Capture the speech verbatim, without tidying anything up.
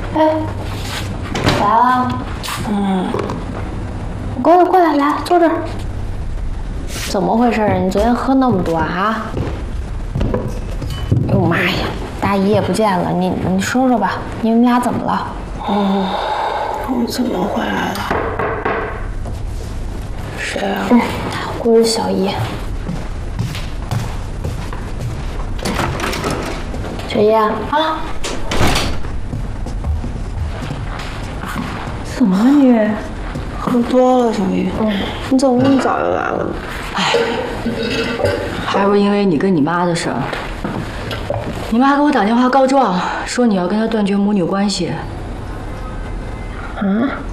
哎，来了。嗯。过来，过来，来坐这儿。怎么回事啊？你昨天喝那么多啊？哎呦妈呀！大姨也不见了，你你说说吧，你们俩怎么了？ 嗯，我怎么回来了？谁啊？ 嗯，我是小姨。小姨啊， 怎么了你？ 喝多了，小姨。嗯，你怎么那么早就来了呢？ 哎，还不是因为你跟你妈的事儿。你妈给我打电话告状，说你要跟她断绝母女关系。 啊？